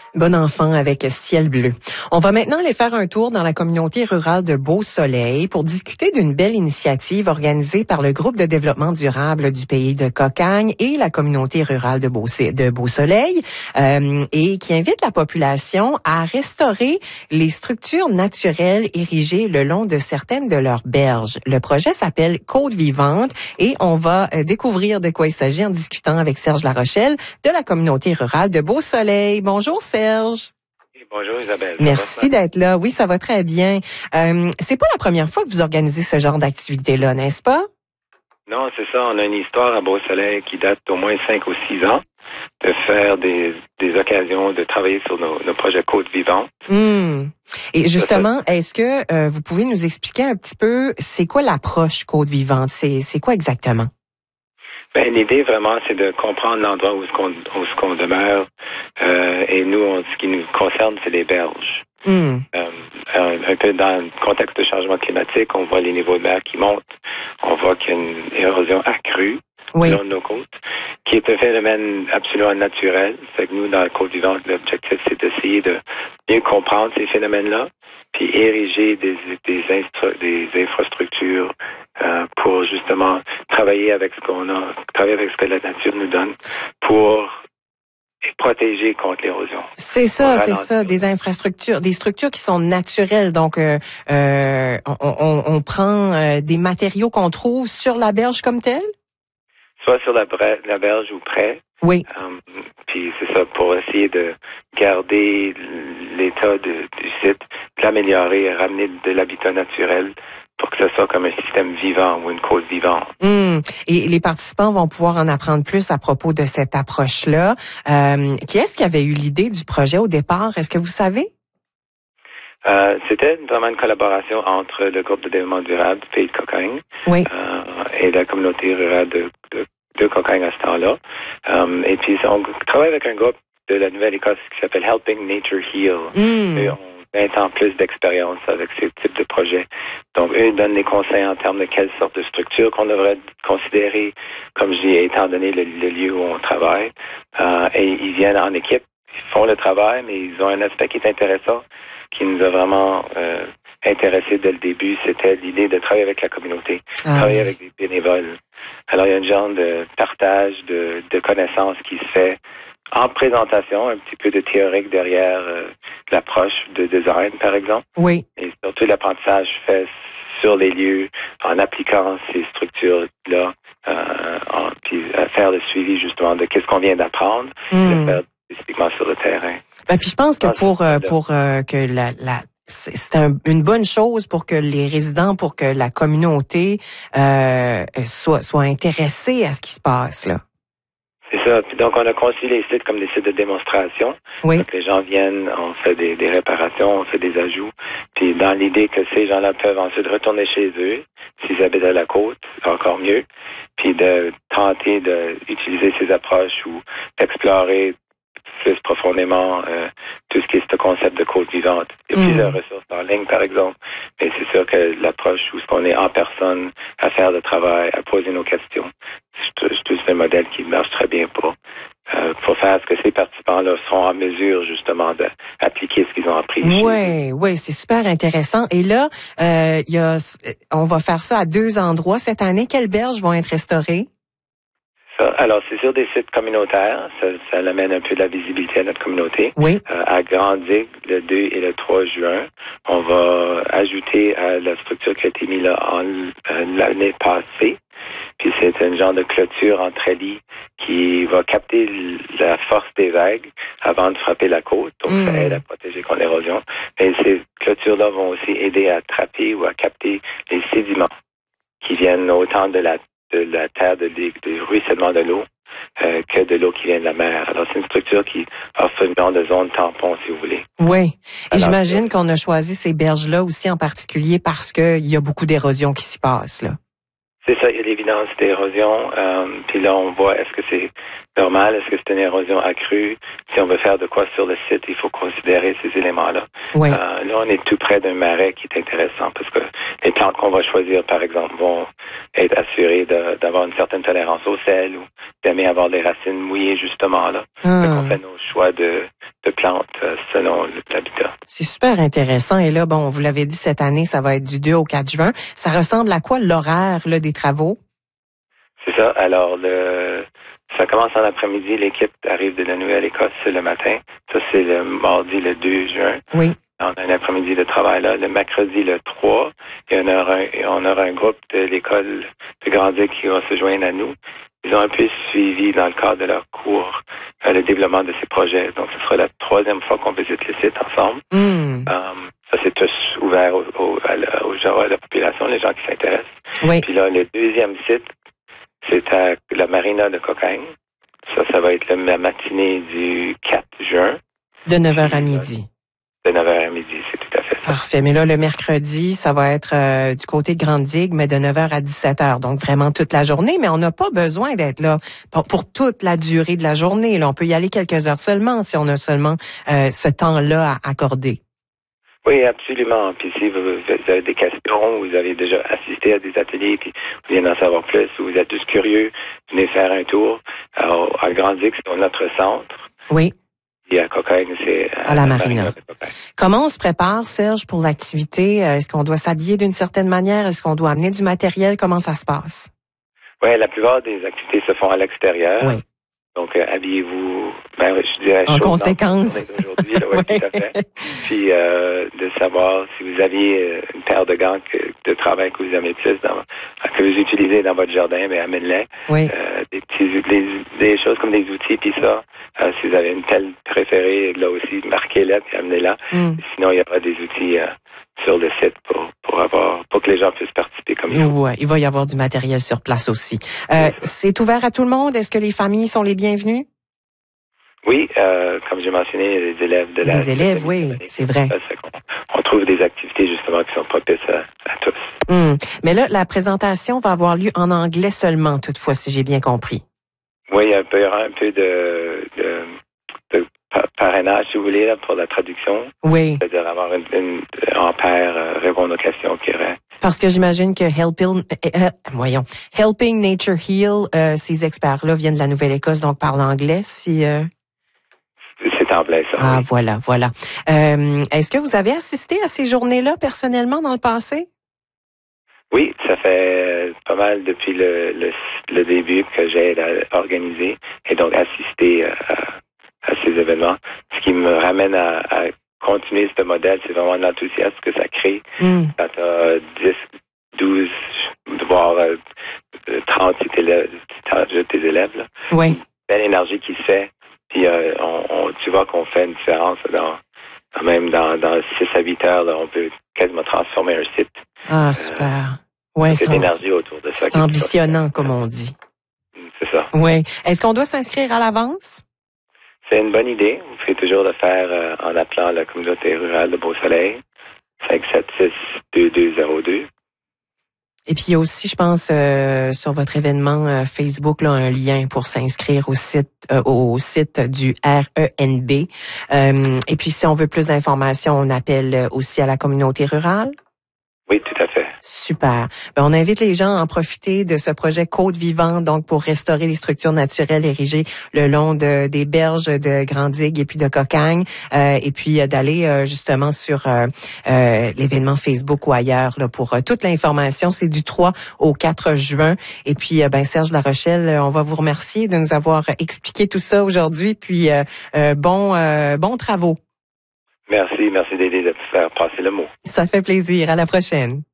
Bon enfant avec ciel bleu. On va maintenant aller faire un tour dans la communauté rurale de Beau-Soleil pour discuter d'une belle initiative organisée par le groupe de développement durable du pays de Cocagne et la communauté rurale de Beau-Soleil et qui invite la population à restaurer les structures naturelles érigées le long de certaines de leurs berges. Le projet s'appelle Côte Vivante et on va découvrir de quoi il s'agit en discutant avec Serge Larochelle de la communauté rurale de Beau-Soleil. Bonjour Serge. Bonjour Isabelle. Merci d'être là. Oui, ça va très bien. C'est pas la première fois que vous organisez ce genre d'activité-là, n'est-ce pas? Non, c'est ça. On a une histoire à Beau-Soleil qui date d'au moins 5 ou 6 ans de faire des occasions de travailler sur nos projets Côte Vivante. Et justement, est-ce que vous pouvez nous expliquer un petit peu c'est quoi l'approche Côte Vivante? C'est quoi exactement? Ben, l'idée vraiment, c'est de comprendre l'endroit où ce qu'on demeure. Et nous, ce qui nous concerne, c'est les berges. Un peu dans le contexte de changement climatique, on voit les niveaux de mer qui montent. On voit qu'il y a une érosion accrue le long de nos côtes, qui est un phénomène absolument naturel. C'est que nous, dans la Côte Vivante, l'objectif, c'est d'essayer de mieux comprendre ces phénomènes-là, puis ériger des infrastructures pour justement travailler avec ce qu'on a, travailler avec ce que la nature nous donne pour protéger contre l'érosion. C'est ça, des infrastructures, des structures qui sont naturelles. Donc, on prend des matériaux qu'on trouve sur la berge comme telle? Soit sur la berge ou près. Oui. Puis c'est ça, pour essayer de garder l'état du site, de l'améliorer, ramener de l'habitat naturel pour que ce soit comme un système vivant ou une côte vivante. Et les participants vont pouvoir en apprendre plus à propos de cette approche-là. Qui est-ce qui avait eu l'idée du projet au départ? Est-ce que vous savez? C'était vraiment une collaboration entre le groupe de développement durable du pays de Cocagne et la communauté rurale de Cocagne à ce temps-là. Et puis, on travaille avec un groupe de la Nouvelle-Écosse qui s'appelle Helping Nature Heal. Et on a 20 ans plus d'expérience avec ce type de projet. Donc, eux donnent des conseils en termes de quelle sorte de structure qu'on devrait considérer, comme je dis, étant donné le lieu où on travaille. Et ils viennent en équipe, ils font le travail, mais ils ont un aspect qui est intéressant, qui nous a vraiment intéressés dès le début. C'était l'idée de travailler avec la communauté, travailler avec des bénévoles. Alors, il y a un genre de partage de connaissances qui se fait en présentation, un petit peu de théorique derrière l'approche de design, par exemple. Oui. Et surtout, l'apprentissage fait sur les lieux, en appliquant ces structures-là, puis à faire le suivi, justement, de qu'est-ce qu'on vient d'apprendre, le faire spécifiquement sur le terrain. Puis je pense que pour que c'est une bonne chose pour que les résidents, pour que la communauté soit intéressée à ce qui se passe là. C'est ça. Puis donc, on a conçu les sites comme des sites de démonstration. Oui. Donc, les gens viennent, on fait des réparations, on fait des ajouts. Puis, dans l'idée que ces gens-là peuvent ensuite retourner chez eux, s'ils habitent à la côte, c'est encore mieux. Puis, de tenter d'utiliser ces approches ou d'explorer plus profondément tout ce qui est ce concept de côte vivante. Il y a plusieurs ressources en ligne, par exemple. Mais c'est sûr que l'approche où on est en personne à faire le travail, à poser nos questions, c'est un modèle qui marche très bien pour faire ce que ces participants-là seront en mesure, justement, d'appliquer ce qu'ils ont appris. Oui, c'est super intéressant. Et là, on va faire ça à 2 endroits cette année. Quelles berges vont être restaurées? Alors, c'est sur des sites communautaires. Ça amène un peu de la visibilité à notre communauté. Oui. À Grand-Digue, le 2 et le 3 juin, on va ajouter à la structure qui a été mise là l'année passée. Puis c'est un genre de clôture en treillis qui va capter la force des vagues avant de frapper la côte. Donc, ça aide à protéger contre l'érosion. Et ces clôtures-là vont aussi aider à attraper ou à capter les sédiments qui viennent autant de la terre, du ruissellement de l'eau, que de l'eau qui vient de la mer. Alors, c'est une structure qui offre une genre de zone tampon, si vous voulez. Oui. Et j'imagine qu'on a choisi ces berges-là aussi en particulier parce qu'il y a beaucoup d'érosion qui s'y passe, là. C'est ça, il y a l'évidence d'érosion. Puis là, on voit, est-ce que c'est normal? Est-ce que c'est une érosion accrue? Si on veut faire de quoi sur le site, il faut considérer ces éléments-là. Oui. Là, on est tout près d'un marais qui est intéressant parce que les plantes qu'on va choisir, par exemple, vont être assurées d'avoir une certaine tolérance au sel ou d'aimer avoir des racines mouillées, justement, là. Donc, on fait nos choix de de plantes selon l'habitat. C'est super intéressant. Et là, bon, vous l'avez dit, cette année, ça va être du 2 au 4 juin. Ça ressemble à quoi l'horaire là, des travaux? C'est ça. Alors, ça commence en après-midi. L'équipe arrive de la Nouvelle-Écosse le matin. Ça, c'est le mardi, le 2 juin. Oui. On a un après-midi de travail là. Le mercredi, le 3, on aura un groupe de l'école de Grandigue qui va se joindre à nous. Ils ont un peu suivi dans le cadre de leur cours le développement de ces projets. Donc, ce sera la 3e fois qu'on visite le site ensemble. Ça, c'est tous ouvert à la population, les gens qui s'intéressent. Oui. Puis là, le 2e site, c'est à la marina de Cocagne. Ça va être la matinée du 4 juin. De 9h à midi. De 9h à midi, c'est tout à fait ça. Parfait. Mais là, le mercredi, ça va être du côté de Grande-Digue, mais de 9h à 17h. Donc, vraiment toute la journée. Mais on n'a pas besoin d'être là pour toute la durée de la journée. Là, on peut y aller quelques heures seulement si on a seulement ce temps-là à accorder. Oui, absolument. Puis si vous avez des questions, vous avez déjà assisté à des ateliers, puis vous voulez en savoir plus, ou vous êtes juste curieux, venez faire un tour. Alors, à Grande-Digue, c'est notre centre. Oui. Et à Cocagne, c'est à la marina. Comment on se prépare, Serge, pour l'activité? Est-ce qu'on doit s'habiller d'une certaine manière? Est-ce qu'on doit amener du matériel? Comment ça se passe? Oui, la plupart des activités se font à l'extérieur. Oui. Donc, habillez-vous, je dirais en conséquence. Aujourd'hui, là, oui, tout à fait. Puis, de savoir si vous aviez une paire de gants de travail que vous aimez plus, que vous utilisez dans votre jardin, mais amène-les. Oui. Des choses comme des outils, puis ça. Si vous avez une pelle préférée, là aussi, marquez-la, puis amenez-la. Sinon, il y aura des outils sur le site pour que les gens puissent participer comme il faut. Ouais, il va y avoir du matériel sur place aussi. C'est ouvert à tout le monde? Est-ce que les familles sont les bienvenues? Oui, comme j'ai mentionné, les élèves de la... Les élèves, oui, c'est vrai. On trouve des activités justement qui sont propices à tous. Mais là, la présentation va avoir lieu en anglais seulement, toutefois, si j'ai bien compris. Oui, il y aura un peu de parrainage, si vous voulez, là, pour la traduction. Oui. C'est-à-dire avoir en paire, répondre aux questions qu'il y aurait. Parce que j'imagine que Helping Nature Heal, ces experts-là viennent de la Nouvelle-Écosse, donc parlent anglais, si... C'est anglais, ça. Ah, oui. voilà. Est-ce que vous avez assisté à ces journées-là, personnellement, dans le passé? Oui, ça fait pas mal depuis le début que j'ai organisé et donc assisté à ces événements. Ce qui me ramène à continuer ce modèle, c'est vraiment l'enthousiasme que ça crée. Quand tu as 10, 12, voire 30 de tes élèves. Là. Oui. Une belle énergie qui se fait. Puis tu vois qu'on fait une différence même dans 6 à 8 heures. Là, on peut quasiment transformer un site. Ah, super. Ouais, c'est l'énergie autour de ça. C'est ambitionnant, comme on dit. C'est ça. Oui. Est-ce qu'on doit s'inscrire à l'avance? C'est une bonne idée. Vous pouvez toujours le faire en appelant la communauté rurale de Beau-Soleil, 576-2202. Et puis il y a aussi, je pense, sur votre événement Facebook, là, un lien pour s'inscrire au site du RENB. Et puis si on veut plus d'informations, on appelle aussi à la communauté rurale? Oui, tout à fait. Super. On invite les gens à en profiter de ce projet Côte vivante, donc pour restaurer les structures naturelles érigées le long des berges de Grande-Digue et puis de Cocagne, et puis d'aller justement sur l'événement Facebook ou ailleurs là, pour toute l'information. C'est du 3 au 4 juin. Et puis, Serge Larochelle, on va vous remercier de nous avoir expliqué tout ça aujourd'hui. Puis, bon travaux. Merci d'aider de faire passer le mot. Ça fait plaisir. À la prochaine.